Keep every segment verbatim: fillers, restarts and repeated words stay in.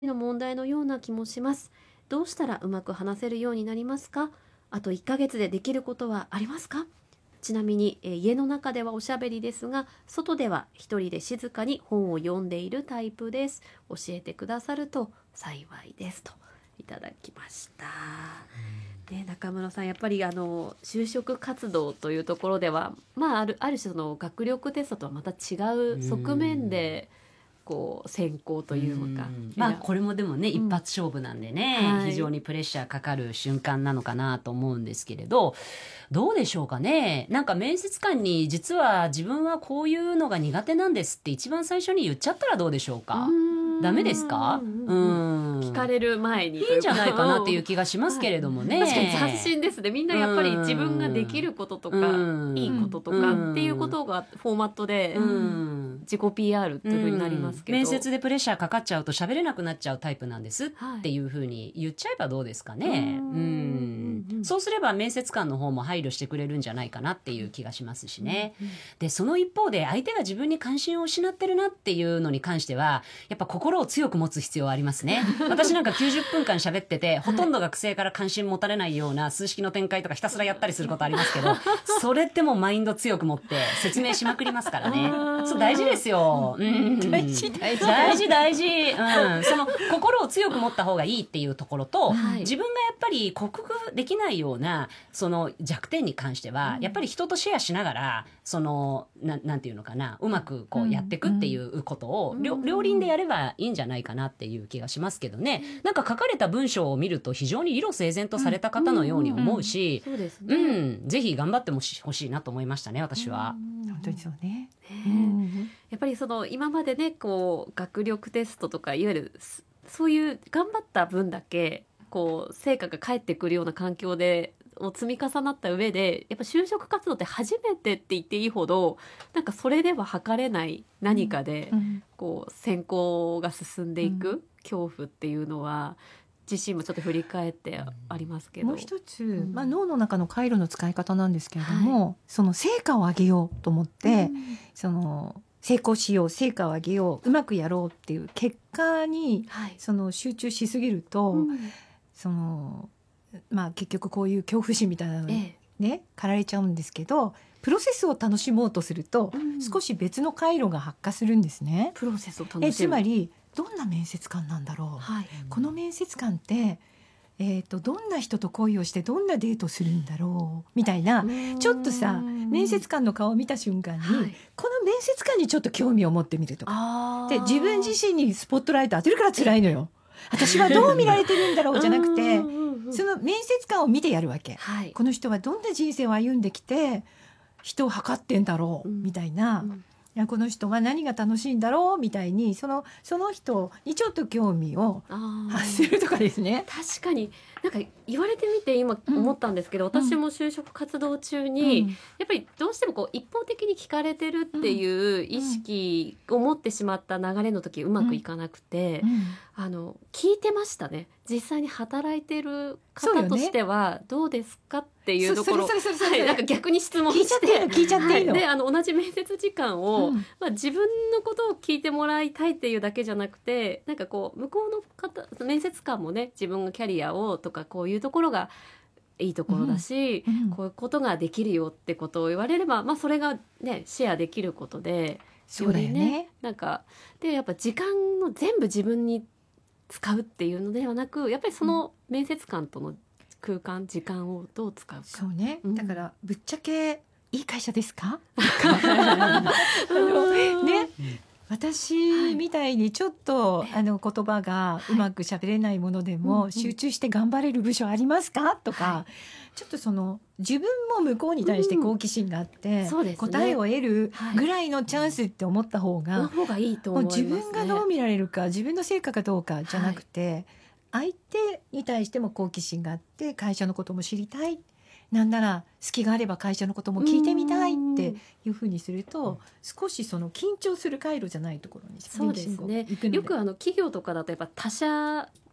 の問題のような気もします。どうしたらうまく話せるようになりますか？あといっかげつでできることはありますか？ちなみに、えー家の中ではおしゃべりですが、外では一人で静かに本を読んでいるタイプです。教えてくださると幸いですといただきました。ね、中村さん、やっぱりあの就職活動というところでは、まあ、あるある種その学力テストとはまた違う側面でこう選考というのか、 うんまあこれもでもね、 うん一発勝負なんでね、 はい非常にプレッシャーかかる瞬間なのかなと思うんですけれど、どうでしょうかね。なんか面接官に実は自分はこういうのが苦手なんですって一番最初に言っちゃったらどうでしょうか。ダメですか？ ううん聞かれる前にいいんじゃないかなっていう気がしますけれどもね、 確かに斬新ですね。みんなやっぱり自分ができることとか、 うんいいこととかっていうことがフォーマットでうん自己 ピーアール っていうふうになりますけど、 面接でプレッシャーかかっちゃうと喋れなくなっちゃうタイプなんですっはいていうふうに言っちゃえばどうですかね。 うんうんうんそうすれば面接官の方も配慮してくれるんじゃないかなっていう気がしますしね。 うんでその一方で相手が自分に関心を失ってるなっていうのに関してはやっぱ心を強く持つ必要はありますね。私なんかきゅうじゅっぷんかん喋っててほとんど学生から関心持たれないような数式の展開とかひたすらやったりすることありますけど、それってもうマインド強く持って説明しまくりますからね。 あーそう大事ですよ、うん、 大事大事大事大事、うん、その心を強く持った方がいいっていうところと、 はい自分がやっぱり克服できないようなその弱点に関しては、やっぱり人とシェアしながらそのななんていうのかな、うまくこうやっていくっていうことを、両うん両輪でやればいいんじゃないかなっていう気がしますけどね。なんか書かれた文章を見ると非常に理路整然とされた方のように思うし、 そうですうね。 んぜひ頑張ってほしほしいなと思いましたね、私は。 本当にそうね。 ねやっぱりその今までねこう学力テストとかいわゆるすそういう頑張った分だけこう成果が返ってくるような環境でを積み重なった上でやっぱ就職活動って初めてって言っていいほどなんかそれでは測れない何かで、 うんこう選考が進んでいく恐怖っていうのは自身もちょっと振り返ってありますけど、 もう一つ、 んまあ、脳の中の回路の使い方なんですけれども、その成果を上げようと思って、その成功しよう成果を上げよううまくやろうっていう結果にはいその集中しすぎると、 うんそのまあ、結局こういう恐怖心みたいなのに、 ええね、駆られちゃうんですけど、プロセスを楽しもうとすると、 うん少し別の回路が発火するんですね。 プロセスを楽しむえつまりどんな面接官なんだろう、 はいこの面接官って、えー、とどんな人と恋をしてどんなデートするんだろうみたいな、ちょっとさ面接官の顔を見た瞬間に、 はいこの面接官にちょっと興味を持ってみるとかあーで、自分自身にスポットライト当てるから辛いのよ。私はどう見られてるんだろうじゃなくて、 うんうんうんその面接官を見てやるわけ。 はいこの人はどんな人生を歩んできて人を測ってんだろう、 うんみたいな、 うんいやこの人は何が楽しいんだろうみたいに、そのその人にちょっと興味をあー発するとかですね。 確かになんか言われてみて今思ったんですけど、私も就職活動中に、 うんやっぱりどうしてもこう一方的に聞かれてるっていう意識を持ってしまった流れの時うまくいかなくて、あの聞いてましたね。実際に働いてる方としてはどうですかっていうところ、 そそれそれそれそれはいなんか逆に質問聞いちゃっていいの聞いちゃっていいの、 はい、であの同じ面接時間を、 うんまあ、自分のことを聞いてもらいたいっていうだけじゃなくて、なんかこう向こうの方面接官もね自分のキャリアをとかこういうところがいいところだし、 うんうんこういうことができるよってことを言われれば、まあ、それがねシェアできることでそうだよね。 なんかでやっぱ時間の全部自分に使うっていうのではなく、やっぱりその面接官との空間時間をどう使うか。 そうね、 うんだからぶっちゃけいい会社ですかあのね、私みたいにちょっとあの言葉がうまく喋れないものでうんうんも集中して頑張れる部署ありますかとか、 はちょっとその自分も向こうに対して好奇心があって、 そうですね答えを得るはいぐらいのチャンスって思った方のが、 方がいいともう思いますね。 自分がどう見られるか自分の成果かどうかじゃなくて、相手に対しても好奇心があって会社のことも知りたい、なんなら隙があれば会社のことも聞いてみたいっていうふうにすると、少しその緊張する回路じゃないところにそうですね行くのでよくあの企業とかだとやっぱ他社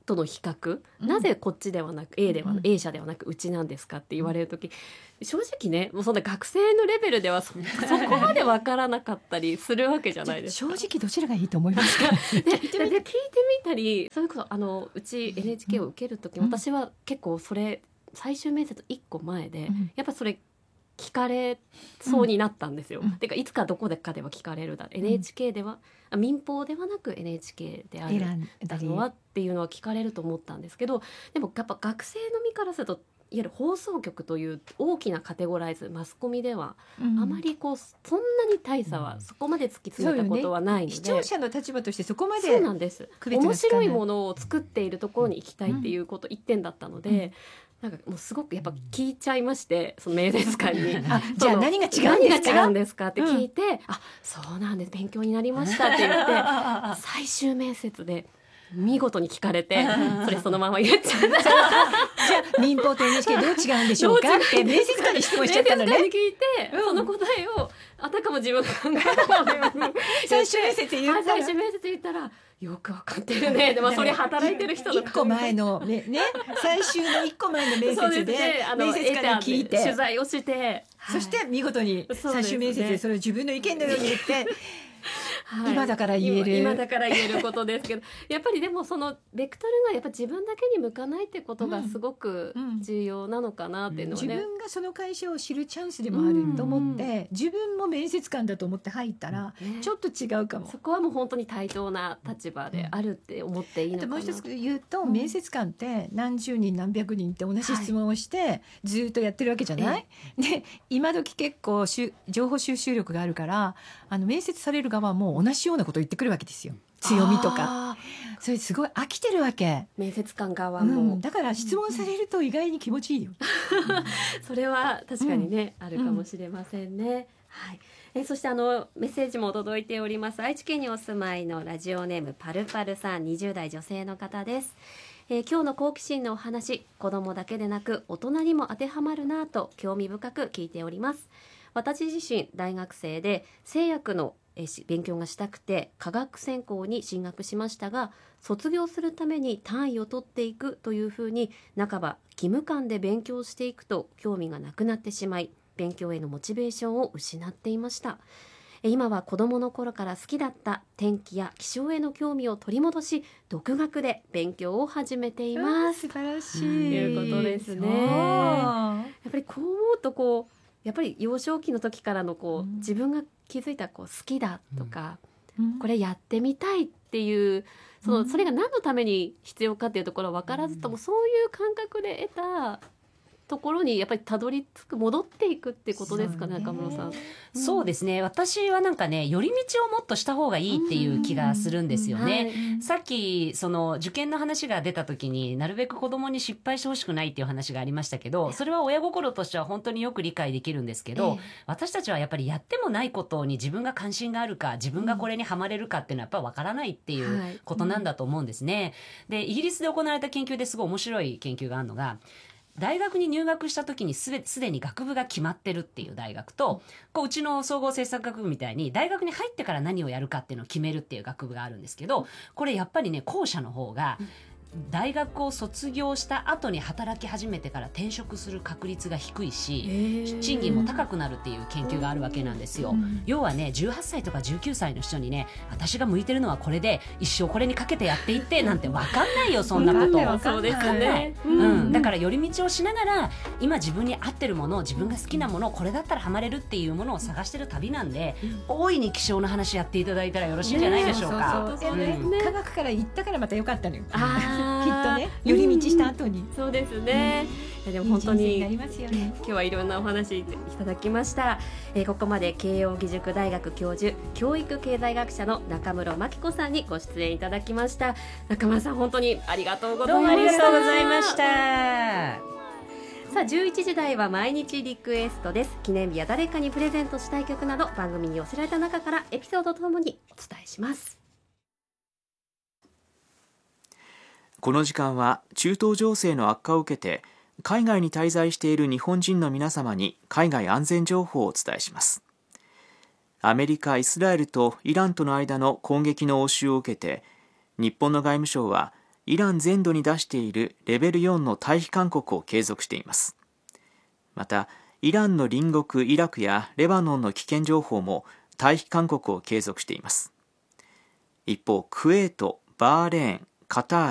との比較、 うんなぜこっちではなく A では、 うん A 社ではなくうちなんですかって言われるとき、正直ねもうそんな学生のレベルでは そ, そこまでわからなかったりするわけじゃないですか。 正直どちらがいいと思いますか？ で聞いてみたり、それこそあのうち エヌエイチケー を受けるとき、 うん私は結構それ最終面接いっこまえで、 うんやっぱそれ聞かれそうになったんですよ、 うんてかいつかどこでかでは聞かれるだ、エヌエイチケー ではあ民放ではなく エヌエイチケー である選んだりのはっていうのは聞かれると思ったんですけど、でもやっぱ学生の身からするといわゆる放送局という大きなカテゴライズ、マスコミではうんあまりこうそんなに大差はそこまで突き詰めたことはないので、 視聴者の立場としてそこまでそうなんです区別が面つかない白いものを作っているところに行きたいっていうこと一点だったので、なんかもうすごくやっぱ聞いちゃいまして、その面接官にあじゃあその何が違うんですか？ 何が違うんですかって聞いて、あそうなんです勉強になりましたって言って最終面接で見事に聞かれて、それそのまま言っちゃった。 じゃあ民放と エヌエイチケー どう違うんでしょうかって面接官に質問しちゃったのね。 面接官に聞いて、 うんその答えをあたかも自分が考えた最終面接言ったら最終面接言ったらよくわかってるね。でもそれ働いてる人の一個前のねね最終の一個前の面そう接でですね、あの面接官に聞いて、 取材をして、 そして見事にそうですね最終面接でそれを自分の意見のように言って、 はい今だから言える今今だから言えることですけどやっぱりでもそのベクトルがやっぱ自分だけに向かないってことがすごくうん重要なのかなっていうのはね、 自分がその会社を知るチャンスでもあると思って、 うん自分も面接官だと思って入ったらねちょっと違うかも。 そこはもう本当に対等な立場であるって思っていいのかな。 あともう一つ言うと、 うん面接官って何十人何百人って同じ質問をしてずっとやってるわけじゃない、で今時結構しゅ情報収集力があるからあの面接される側も同じようなことを言ってくるわけですよ。強みとかあそれすごい飽きてるわけ、 ー面接官側うも、 ん、だから質問されると意外に気持ちいいよ、 それは確かにね、あるかもしれませんね、はいえそしてあのメッセージも届いております。愛知県にお住まいのラジオネームパルパルさん、にじゅう代女性の方です。えー今日の好奇心のお話、子供だけでなく大人にも当てはまるなと興味深く聞いております。私自身大学生で製薬のえーし勉強がしたくて科学専攻に進学しましたが、卒業するために単位を取っていくというふうに半ば義務感で勉強していくと興味がなくなってしまい、勉強へのモチベーションを失っていました。えー今は子供の頃から好きだった天気や気象への興味を取り戻し、独学で勉強を始めています。 素晴らしい、 ということですね。 そうやっぱりこう思うとこうやっぱり幼少期の時からのこう、 うん自分が気づいたこう好きだとか、 うんこれやってみたいっていうその、 うんそれが何のために必要かっていうところは分からずとも、そういう感覚で得たところにやっぱりたどり着く戻っていくってことですかね、 そうね中村さん。 そうですね、私はなんかね寄り道をもっとした方がいいっていう気がするんですよね、 はいさっきその受験の話が出た時になるべく子供に失敗してほしくないっていう話がありましたけど、それは親心としては本当によく理解できるんですけど、 ええ私たちはやっぱりやってもないことに自分が関心があるか自分がこれにハマれるかっていうのはやっぱりわからないっていうはいことなんだと思うんですね。でイギリスで行われた研究ですごい面白い研究があるのが、大学に入学した時にすべすでに学部が決まってるっていう大学と、こううちの総合政策学部みたいに大学に入ってから何をやるかっていうのを決めるっていう学部があるんですけど、これやっぱりね後者の方が大学を卒業した後に働き始めてから転職する確率が低いし、賃金も高くなるっていう研究があるわけなんですよ、 うん要はねじゅうはっさいとかじゅうきゅうさいの人にね、私が向いてるのはこれで一生これにかけてやっていってなんて分かんないよそんなこと。 わかんないそうですわかんないね。 うん、だから寄り道をしながら今自分に合ってるもの、自分が好きなもの、これだったらハマれるっていうものを探してる旅なんで、大いに気象の話やっていただいたらよろしいんじゃないでしょうか。 そうそうそううんで科学から行ったからまた良かったのよ、きっあーとね寄り道した後に、 そうですね、いやでも本当にいい人生になりますよね。 今日はいろんなお話いただきました、えーここまで慶應義塾大学教授、教育経済学者の中室真紀子さんにご出演いただきました。中村さん本当にありがとうござどもあいうました。 りがとうございました。 さあじゅういちじ台は毎日リクエストです。記念日や誰かにプレゼントしたい曲など番組に寄せられた中からエピソードとともにお伝えします。 この時間は中東情勢の悪化を受けて海外に滞在している日本人の皆様に海外安全情報をお伝えします。アメリカ、イスラエルとイランとの間の攻撃の応酬を受けて、日本の外務省はイラン全土に出しているレベルよんの退避勧告を継続しています。また、イランの隣国イラクやレバノンの危険情報も退避勧告を継続しています。一方、クウェート、バーレーン、カタール、